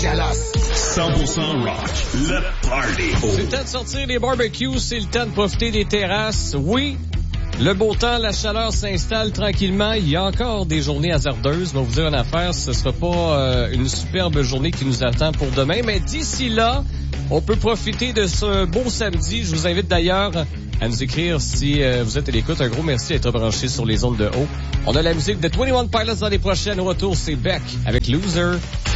100% rock, le party. C'est le temps de sortir les barbecues, c'est le temps de profiter des terrasses. Oui, le beau temps, la chaleur s'installe tranquillement. Il y a encore des journées hasardeuses. Je vais vous dire une affaire, ce sera pas une superbe journée qui nous attend pour demain. Mais d'ici là, on peut profiter de ce beau samedi. Je vous invite d'ailleurs à nous écrire si vous êtes à l'écoute. Un gros merci d'être branché sur les ondes de haut. On a la musique de 21 Pilots dans les prochaines. Au retour, c'est Beck avec Loser.